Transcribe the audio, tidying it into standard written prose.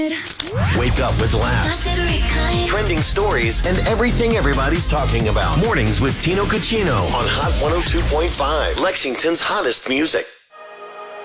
Wake up with laughs, trending stories, and everything everybody's talking about. Mornings with Tino Cucino on Hot 102.5, Lexington's hottest music.